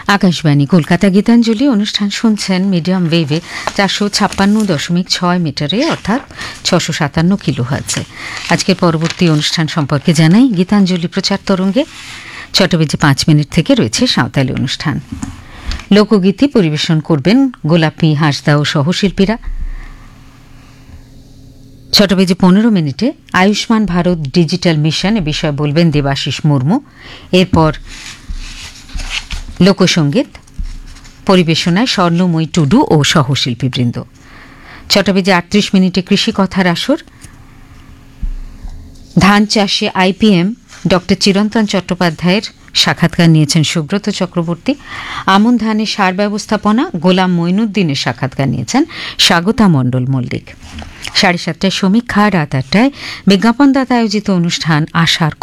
আকাশবাণী কলকাতা গীতাঞ্জলি অনুষ্ঠান শুনছেন মিডিয়াম ওয়েভে 456.6 মিটারে অর্থাৎ 657 কিলোহার্টজে। আজকের পরবর্তী অনুষ্ঠান সম্পর্কে জানাই। গীতাঞ্জলি প্রচার তরঙ্গে 6:05 থেকে রয়েছে সাঁওতালি অনুষ্ঠান। লোকগীতি পরিবেশন করবেন গোলাপি হাঁসদা ও সহশিল্পীরা। 6:15 আয়ুষ্মান ভারত ডিজিটাল মিশন এ বিষয়ে বলবেন দেবাশিস মুর্মু। এরপর লোকসঙ্গীত পরিবেশনায় স্বর্ণময়ী টুডু ও সহশিল্পীবৃন্দ। 6:38 কৃষি কথার আসর। ধান চাষে আইপিএম ডক্টর চিরন্তন চট্টোপাধ্যায়ের সাক্ষাৎকার নিয়েছেন সুব্রত চক্রবর্তী। আমন ধানের সার ব্যবস্থাপনা গোলাম মঈনুদ্দিনের সাক্ষাৎকার নিয়েছেন স্বাগতা মণ্ডল মল্লিক। 7:30 সমীক্ষা, রাত 8টায় বিজ্ঞাপনদাতা আয়োজিত অনুষ্ঠান আশার